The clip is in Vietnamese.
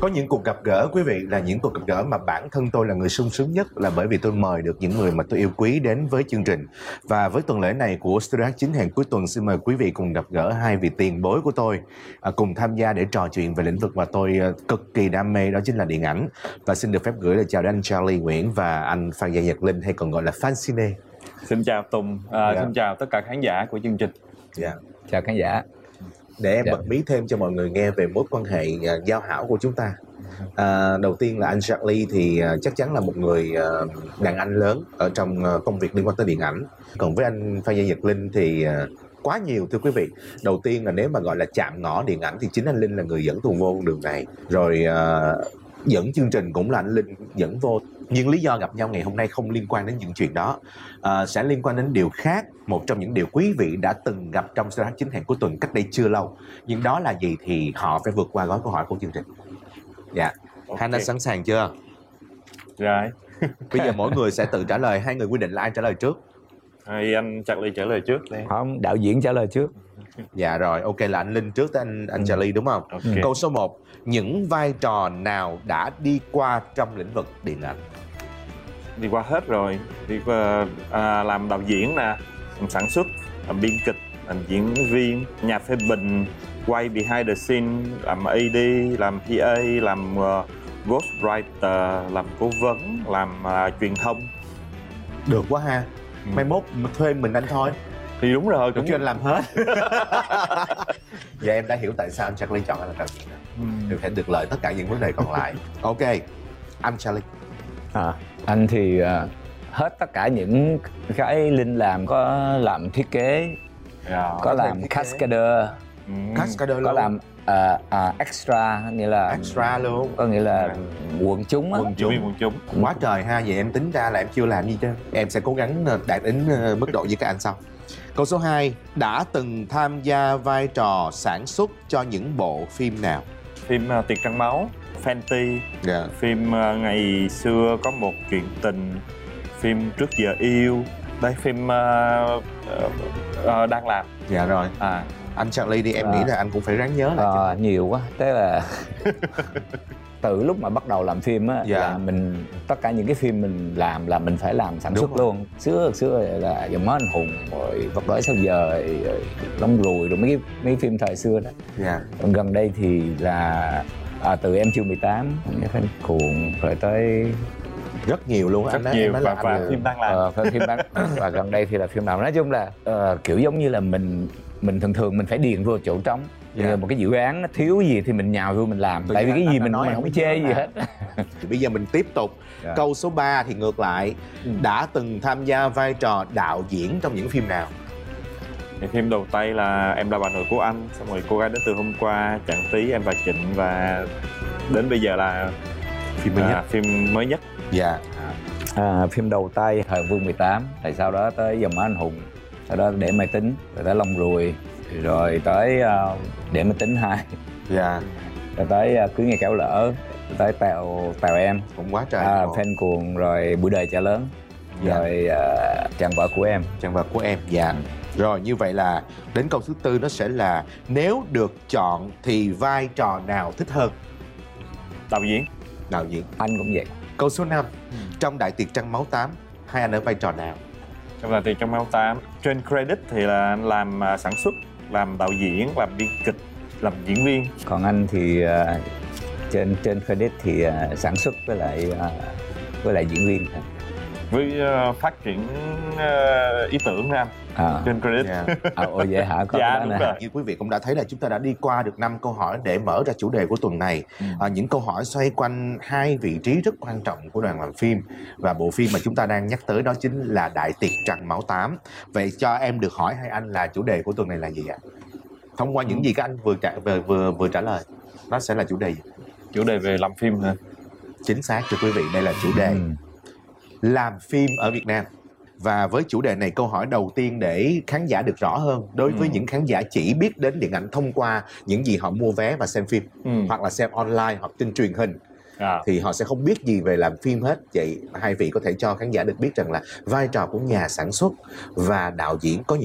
Có những cuộc gặp gỡ quý vị là những cuộc gặp gỡ mà bản thân tôi là người sung sướng nhất, là bởi vì tôi mời được những người mà tôi yêu quý đến với chương trình. Và với tuần lễ này của Studio H9 hẹn cuối tuần, xin mời quý vị cùng gặp gỡ hai vị tiền bối của tôi, cùng tham gia để trò chuyện về lĩnh vực mà tôi cực kỳ đam mê, đó chính là điện ảnh. Và xin được phép gửi lời chào đến anh Charlie Nguyễn và anh Phan Gia Nhật Linh, hay còn gọi là Phan Cine. Xin chào Tùng, xin chào tất cả khán giả của chương trình. Chào khán giả. Để em bật mí thêm cho mọi người nghe về mối quan hệ giao hảo của chúng ta. Đầu tiên là anh Charlie thì chắc chắn là một người đàn anh lớn ở trong công việc liên quan tới điện ảnh. Còn với anh Phan Gia Nhật Linh thì quá nhiều, thưa quý vị. Đầu tiên là nếu mà gọi là chạm ngõ điện ảnh thì chính anh Linh là người dẫn Tùng vô con đường này. Rồi dẫn chương trình cũng là anh Linh dẫn vô. Nhưng lý do gặp nhau ngày hôm nay không liên quan đến những chuyện đó, sẽ liên quan đến điều khác. Một trong những điều quý vị đã từng gặp trong Studio H9 hẹn cuối tuần cách đây chưa lâu. Nhưng đó là gì thì họ phải vượt qua gói câu hỏi của chương trình. Dạ, okay. Hai anh đã sẵn sàng chưa? Rồi. Bây giờ mỗi người sẽ tự trả lời, hai người quyết định là ai trả lời trước. Anh Charlie trả lời trước đi. Không, đạo diễn trả lời trước. Dạ rồi, ok, là anh Linh trước tới anh Charlie đúng không? Okay. Câu số 1, những vai trò nào đã đi qua trong lĩnh vực điện ảnh? Đi qua hết rồi. Đi qua làm đạo diễn nè, làm sản xuất, làm biên kịch, làm diễn viên, nhà phê bình, quay behind the scene, làm AD, làm PA, làm ghostwriter, làm cố vấn, làm truyền thông. Được quá ha. Mai mốt thuê mình anh thôi. Thì đúng rồi, cũng cho anh làm hết. Vậy em đã hiểu tại sao anh Charlie chọn anh là được thể được lợi tất cả những vấn đề còn lại. Ok, anh Charlie. Anh thì hết tất cả những cái Linh làm, có làm thiết kế, có làm cascader, có làm extra, nghĩa là extra luôn, có nghĩa là quần chúng á. Quần chúng. Quá trời ha. Vậy em tính ra là em chưa làm gì chứ. Em sẽ cố gắng đạt đến mức độ như các anh sau. Câu số 2, đã từng tham gia vai trò sản xuất cho những bộ phim nào? Phim Tiệc Trăng Máu, Fenty, phim ngày xưa có một chuyện tình, phim Trước Giờ Yêu, đây phim đang làm. Dạ rồi. Anh Charlie đi, em nghĩ là anh cũng phải ráng nhớ lại. Nhiều quá, thế là từ lúc mà bắt đầu làm phim á, là mình tất cả những cái phim mình làm là mình phải làm sản xuất luôn. Xưa là Dòng Máu Anh Hùng, rồi Vật Đói Sao Giờ, rồi Lông Rùi, rồi mấy phim thời xưa đó. Còn gần đây thì là từ Em Chưa 18, Phen Cuồng, rồi tới rất nhiều luôn. Rất anh nhiều và phim đang làm. Và gần đây thì là phim nào. Nói chung là kiểu giống như là mình thường mình phải điền vô chỗ trống. Một cái dự án nó thiếu gì thì mình nhào vô mình làm. Tại vì cái gì mình không chê gì hết. Thì bây giờ mình tiếp tục. Câu số 3 thì ngược lại. Đã từng tham gia vai trò đạo diễn trong những phim nào? Thì phim đầu tay là Em Là Bà Nội Của Anh, xong rồi Cô Gái Đến Từ Hôm Qua, Chàng Tí, Em Và Trịnh, và đến bây giờ là phim mới nhất. Phim đầu tay Hờn Vương 18, rồi sau đó tới Dòng Máu Anh Hùng, sau đó Để Mai Tính, rồi tới Lông Rùi, rồi tới Để Mai Tính 2, rồi tới Cứ Nghe Kẻo Lỡ, rồi tới Tèo Em, cũng quá trời. Phen Cuồng, rồi Buổi Đời Cha Lớn, rồi Chàng Vợ Của Em. Chàng Vợ Của Em. Rồi, như vậy là đến câu thứ 4 nó sẽ là nếu được chọn thì vai trò nào thích hơn? Đạo diễn. Anh cũng vậy. Câu số 5, trong Đại Tiệc Trăng Máu 8, hai anh ở vai trò nào? Trong Đại Tiệc Trăng Máu 8, trên credit thì là làm sản xuất, làm đạo diễn, làm biên kịch, làm diễn viên. Còn anh thì trên credit thì sản xuất với lại diễn viên. Với phát triển ý tưởng nha anh. Trên credit. Vậy hả? Đúng rồi. Như quý vị cũng đã thấy là chúng ta đã đi qua được 5 câu hỏi để mở ra chủ đề của tuần này. Những câu hỏi xoay quanh hai vị trí rất quan trọng của đoàn làm phim. Và bộ phim mà chúng ta đang nhắc tới đó chính là Đại Tiệc Trăng Máu 8. Vậy cho em được hỏi hai anh là chủ đề của tuần này là gì ạ? Thông qua những gì các anh vừa trả lời, nó sẽ là chủ đề gì? Chủ đề về làm phim hả? Chính xác, thưa quý vị, đây là chủ đề làm phim ở Việt Nam. Và với chủ đề này, câu hỏi đầu tiên để khán giả được rõ hơn, đối với những khán giả chỉ biết đến điện ảnh thông qua những gì họ mua vé và xem phim, hoặc là xem online hoặc trên truyền hình, thì họ sẽ không biết gì về làm phim hết. Vậy hai vị có thể cho khán giả được biết rằng là vai trò của nhà sản xuất và đạo diễn có những